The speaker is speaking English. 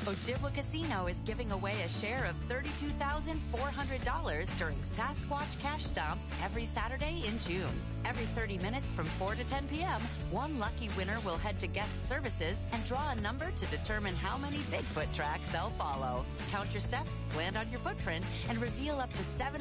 Ojibwa Casino is giving away a share of $32,400 during Sasquatch Cash Stomps every Saturday in June. Every 30 minutes from 4 to 10 p.m., one lucky winner will head to guest services and draw a number to determine how many Bigfoot tracks they'll follow. Count your steps, land on your footprint, and reveal up to 7